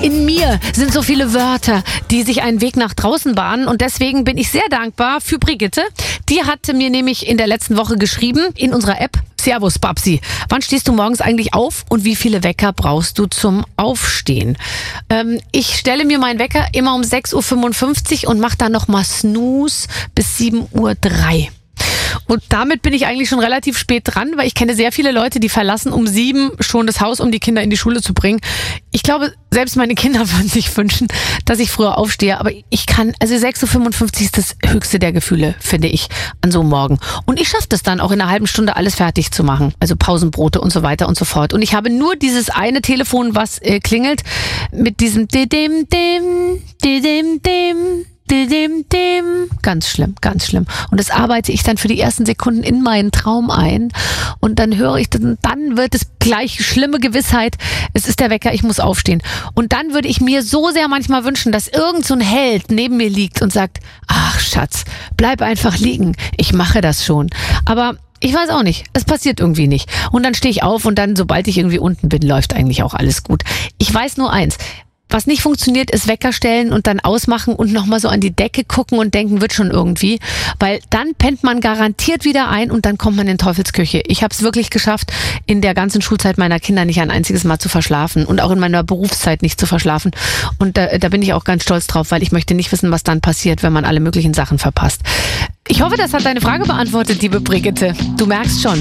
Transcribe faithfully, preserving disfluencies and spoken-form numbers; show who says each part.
Speaker 1: In mir sind so viele Wörter, die sich einen Weg nach draußen bahnen. Und deswegen bin ich sehr dankbar für Brigitte. Die hatte mir nämlich in der letzten Woche geschrieben, in unserer App: Servus, Babsi. Wann stehst du morgens eigentlich auf und wie viele Wecker brauchst du zum Aufstehen? Ähm, ich stelle mir meinen Wecker immer um sechs Uhr fünfundfünfzig und mache dann nochmal Snooze bis sieben Uhr drei. Und damit bin ich eigentlich schon relativ spät dran, weil ich kenne sehr viele Leute, die verlassen um sieben schon das Haus, um die Kinder in die Schule zu bringen. Ich glaube, selbst meine Kinder würden sich wünschen, dass ich früher aufstehe. Aber ich kann, also sechs Uhr fünfundfünfzig ist das höchste der Gefühle, finde ich, an so einem Morgen. Und ich schaffe das dann auch in einer halben Stunde alles fertig zu machen. Also Pausenbrote und so weiter und so fort. Und ich habe nur dieses eine Telefon, was äh, klingelt, mit diesem Didim, dim, Didim, dim. Dem, dem. Ganz schlimm, ganz schlimm. Und das arbeite ich dann für die ersten Sekunden in meinen Traum ein. Und dann höre ich, dann, dann wird es gleich schlimme Gewissheit, es ist der Wecker, ich muss aufstehen. Und dann würde ich mir so sehr manchmal wünschen, dass irgend so ein Held neben mir liegt und sagt: Ach Schatz, bleib einfach liegen, ich mache das schon. Aber ich weiß auch nicht, es passiert irgendwie nicht. Und dann stehe ich auf und dann, sobald ich irgendwie unten bin, läuft eigentlich auch alles gut. Ich weiß nur eins: Was nicht funktioniert, ist Wecker stellen und dann ausmachen und nochmal so an die Decke gucken und denken, wird schon irgendwie. Weil dann pennt man garantiert wieder ein und dann kommt man in Teufelsküche. Ich habe es wirklich geschafft, in der ganzen Schulzeit meiner Kinder nicht ein einziges Mal zu verschlafen und auch in meiner Berufszeit nicht zu verschlafen. Und da, da bin ich auch ganz stolz drauf, weil ich möchte nicht wissen, was dann passiert, wenn man alle möglichen Sachen verpasst. Ich hoffe, das hat deine Frage beantwortet, liebe Brigitte. Du merkst schon,